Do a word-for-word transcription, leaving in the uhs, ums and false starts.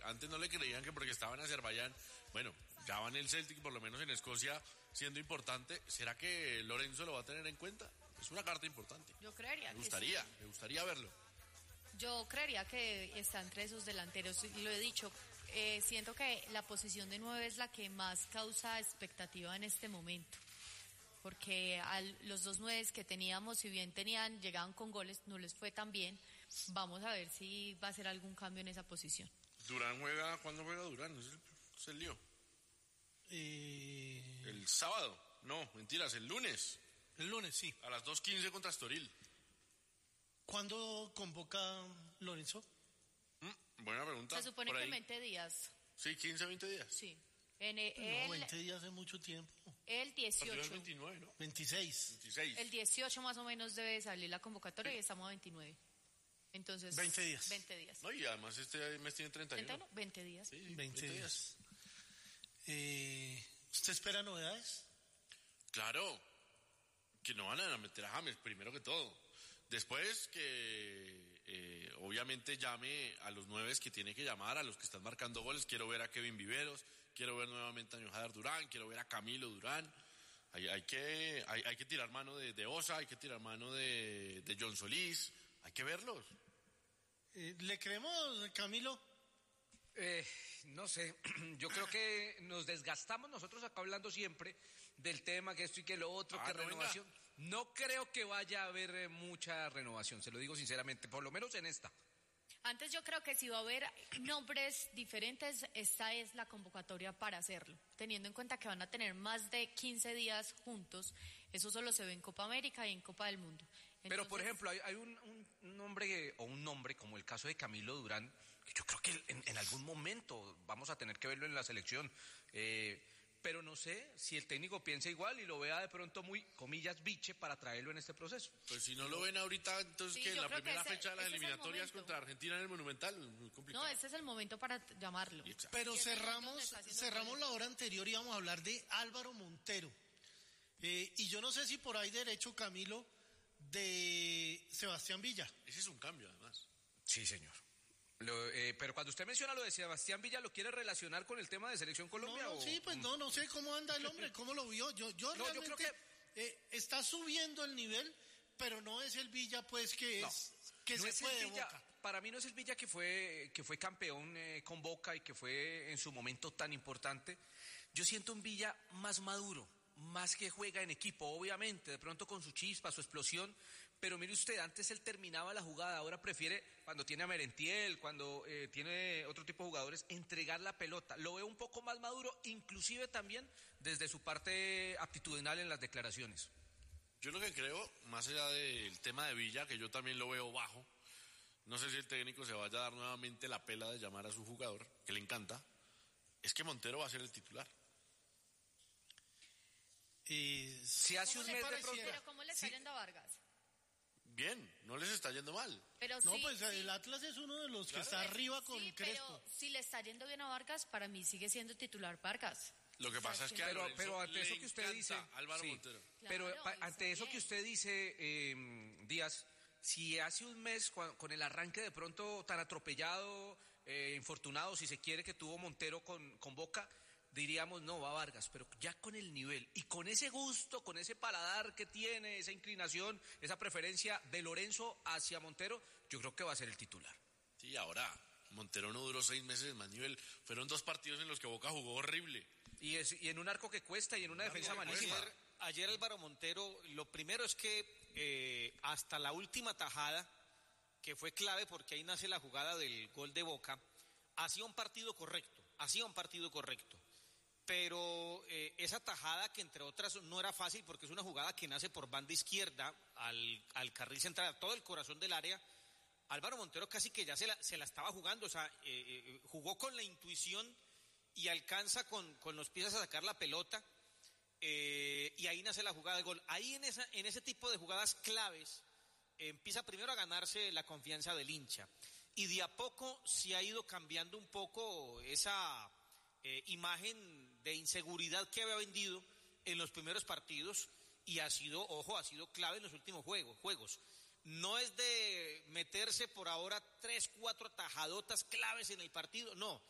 antes no le creían que porque estaba en Azerbaiyán, bueno, ya va en el Celtic, por lo menos en Escocia, siendo importante. ¿Será que Lorenzo lo va a tener en cuenta? Es una carta importante. Yo creería me gustaría, que sí. Me gustaría verlo. Yo creería que está entre esos delanteros, y lo he dicho, eh, siento que la posición de nueve es la que más causa expectativa en este momento, porque a los dos nueves que teníamos, si bien tenían, llegaban con goles, no les fue tan bien. Vamos a ver si va a hacer algún cambio en esa posición. Durán juega, ¿cuándo juega Durán? Es el, es el lío. Eh... El sábado, no, mentiras, el lunes. El lunes, sí. A las dos quince contra Estoril. ¿Cuándo convoca Lorenzo? Mm, buena pregunta. Se supone que en veinte días. Sí, quince, veinte días. Sí. En el, no, el, veinte días hace mucho tiempo. El dieciocho. El veintinueve, ¿no? veintiséis. veintiséis. El dieciocho más o menos debe salir la convocatoria, sí. Y estamos a veintinueve. Entonces. veinte días. veinte días. No, y además este mes tiene treinta y uno. ¿treinta y uno? veinte días. Sí, veinte, veinte días. días. Eh, ¿Usted espera novedades? Claro. Que no van a meter a James, primero que todo. Después que eh, obviamente llame a los nueves que tiene que llamar, a los que están marcando goles. Quiero ver a Kevin Viveros, quiero ver nuevamente a Johadar Durán, quiero ver a Camilo Durán. Hay, hay que hay, hay que tirar mano de, de Osa, hay que tirar mano de, de John Solís, hay que verlos. Eh, ¿Le creemos, Camilo? Eh, no sé, yo creo que nos desgastamos nosotros acá hablando siempre del tema, que esto y que lo otro, ah, que no renovación. Venga. No creo que vaya a haber eh, mucha renovación, se lo digo sinceramente, por lo menos en esta. Antes yo creo que si va a haber nombres diferentes, esta es la convocatoria para hacerlo, teniendo en cuenta que van a tener más de quince días juntos. Eso solo se ve en Copa América y en Copa del Mundo. Entonces, pero por ejemplo, hay, hay un, un nombre o un nombre como el caso de Camilo Durán, que yo creo que en, en algún momento vamos a tener que verlo en la selección, eh, pero no sé si el técnico piensa igual y lo vea de pronto muy, comillas, biche para traerlo en este proceso. Pues si no lo ven ahorita, entonces sí, que en la primera ese, fecha de las eliminatorias es contra Argentina en el Monumental, muy complicado. No, ese es el momento para llamarlo. Exacto. Pero cerramos, cerramos la hora anterior y vamos a hablar de Álvaro Montero. Eh, y yo no sé si por ahí derecho, Camilo, de Sebastián Villa. Ese es un cambio, además. Sí, señor. Lo, eh, pero cuando usted menciona lo de Sebastián Villa, ¿lo quiere relacionar con el tema de Selección Colombia? No, no, o... sí, pues no, no sé cómo anda el hombre, cómo lo vio. Yo, yo no, realmente yo creo que... eh, está subiendo el nivel, pero no es el Villa, pues, que no, es que no se es fue de Villa, Boca. Para mí no es el Villa que fue que fue campeón eh, con Boca y que fue en su momento tan importante. Yo siento un Villa más maduro, más que juega en equipo, obviamente, de pronto con su chispa, su explosión, pero mire usted, antes él terminaba la jugada, ahora prefiere, cuando tiene a Merentiel, cuando eh, tiene otro tipo de jugadores, entregar la pelota. Lo veo un poco más maduro, inclusive también desde su parte aptitudinal en las declaraciones. Yo lo que creo, más allá del tema de Villa, que yo también lo veo bajo, no sé si el técnico se vaya a dar nuevamente la pela de llamar a su jugador, que le encanta, es que Montero va a ser el titular. Y si hace un mes de pronto... Pero ¿cómo le está sí. yendo a Vargas? Bien, no les está yendo mal. Pero no, sí, pues sí. el Atlas es uno de los Claro. que está arriba con sí, Crespo. pero si le está yendo bien a Vargas, para mí sigue siendo titular Vargas. Lo que O sea, pasa es que a Pero, Lorenzo pero ante le eso que usted encanta dice, Álvaro sí, Montero. pero Claro, pa- hizo ante eso bien. que usted dice, eh, Díaz, si hace un mes cua- con el arranque de pronto tan atropellado, eh, infortunado, si se quiere, que tuvo Montero con, con Boca, diríamos no, va Vargas, pero ya con el nivel y con ese gusto, con ese paladar que tiene, esa inclinación, esa preferencia de Lorenzo hacia Montero, yo creo que va a ser el titular. Sí, ahora, Montero no duró seis meses de más nivel. Fueron dos partidos en los que Boca jugó horrible. Y, es, y en un arco que cuesta y en una defensa malísima. Ayer, ayer Álvaro Montero, lo primero es que eh, hasta la última tajada, que fue clave porque ahí nace la jugada del gol de Boca, hacía un partido correcto, hacía un partido correcto. Pero eh, esa tajada, que entre otras no era fácil porque es una jugada que nace por banda izquierda al, al carril central, todo el corazón del área, Álvaro Montero casi que ya se la, se la estaba jugando, o sea, eh, eh, jugó con la intuición y alcanza con, con los pies a sacar la pelota, eh, y ahí nace la jugada de gol. Ahí en, esa, en ese tipo de jugadas claves eh, empieza primero a ganarse la confianza del hincha, y de a poco se ha ido cambiando un poco esa eh, imagen de inseguridad que había vendido en los primeros partidos, y ha sido, ojo, ha sido clave en los últimos juegos, juegos. No es de meterse por ahora tres, cuatro atajadotas claves en el partido, no,